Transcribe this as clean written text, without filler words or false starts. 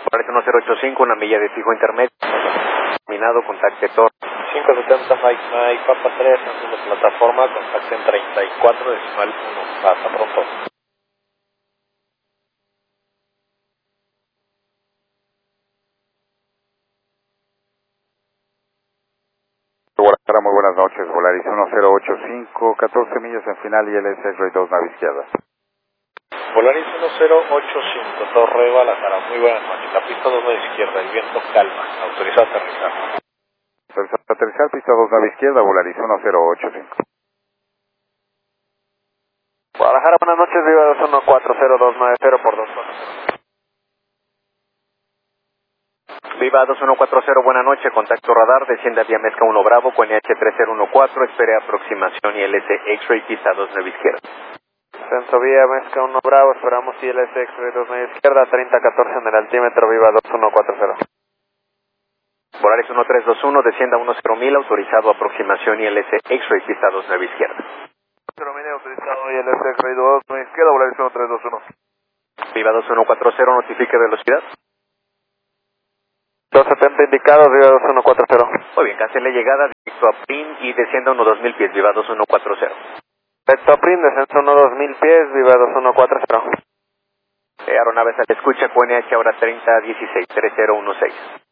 Parece 1085, una milla de fijo intermedio. Terminado, contacte Tor. 570 Mike Papa 3, en la plataforma, contacte en 34 decimal 1. Hasta pronto. Guadalajara, muy buenas noches. Volaris 1085, 14 millas en final y LS X-Ray 2, nave izquierda. Volaris 1085, Torre Guadalajara, muy buenas noches. La pista 2 a la izquierda, el viento calma. Autorizado a aterrizar. Aterrizar, pista 2, nave izquierda, Volaris 1085. Guadalajara, buenas noches, Viva 2140290 por 240. Viva 2140, buena noche, contacto radar, desciende a vía Mezca 1 Bravo con NH3014, espere aproximación y LS X-Ray, pista 2, nave izquierda. Centro vía Mezca 1 Bravo, esperamos ILS X-Ray 2 media izquierda, 3014 en el altímetro, Viva 2140. Volaris 1321, descienda a 10.000, autorizado aproximación y LS X-Ray, pista 2, nave izquierda. 0.000, autorizado ILS X-Ray 2 media izquierda, Volaris 1321. Viva 2140, notifique velocidad. 270 indicados, Viva 2140. Muy bien, cancele llegada, directo a PRIN y descienda unos 2.000 pies, Viva 2140. Recto a PRIN, descenso 2000 pies, Viva 2140. Aeronaves a la escucha, QNH ahora 3016, 3016.